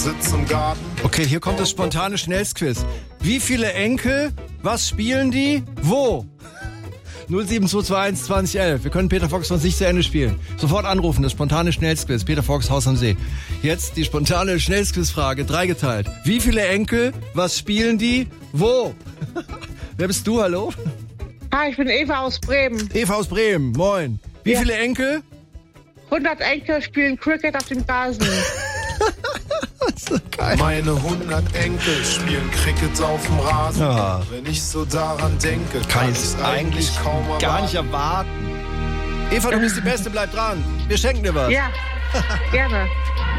Sitz im Garten. Okay, hier kommt das spontane Schnellsquiz. Wie viele Enkel? Was spielen die? Wo? 07221 2011. Wir können Peter Fox noch nicht zu Ende spielen. Sofort anrufen, das spontane Schnellsquiz. Peter Fox, Haus am See. Jetzt die spontane Schnellsquizfrage, dreigeteilt. Wie viele Enkel? Was spielen die? Wo? Wer bist du, hallo? Hi, ich bin Eva aus Bremen. Eva aus Bremen, moin. Wie viele Enkel? 100 Enkel spielen Cricket auf dem Rasen. Das ist geil. Meine 100 Enkel spielen Cricket auf dem Rasen. Ja. Wenn ich so daran denke, Kann kann ich ich's eigentlich kaum erwarten. gar nicht erwarten. Eva, du bist die Beste, bleib dran. Wir schenken dir was. Ja, gerne.